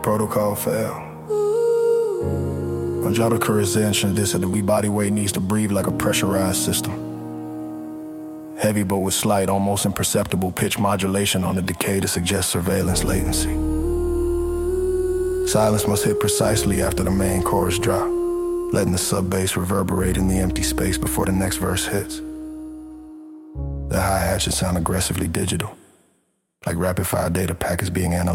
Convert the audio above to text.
protocol fail. Mangiato Corazon disse that we body weight needs to breathe like a pressurized system. Heavy but with slight, almost imperceptible pitch modulation on the decay to suggest surveillance latency. Silence must hit precisely after the main chorus drop, letting the sub-bass reverberate in the empty space before the next verse hits. The hi-hat should sound aggressively digital, like rapid-fire data packets being analyzed